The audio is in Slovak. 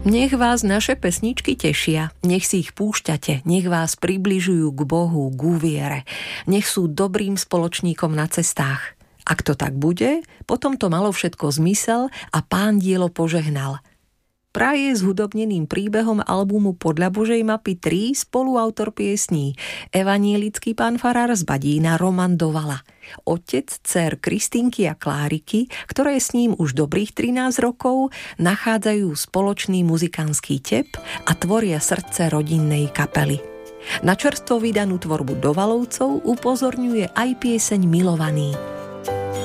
Nech vás naše pesničky tešia, nech si ich púšťate, nech vás približujú k Bohu, k úviere, nech sú dobrým spoločníkom na cestách. Ak to tak bude, potom to malo všetko zmysel a Pán dielo požehnal. Praje s hudobneným príbehom albumu Podľa Božej mapy 3 spoluautor piesní, evanielický pán farár z Badína Roman Dovala, otec dcér Kristínky a Kláriky, ktoré s ním už dobrých 13 rokov nachádzajú spoločný muzikánsky tep a tvoria srdce rodinnej kapely. Na čerstvo vydanú tvorbu Dovalovcov upozorňuje aj pieseň Milovaný.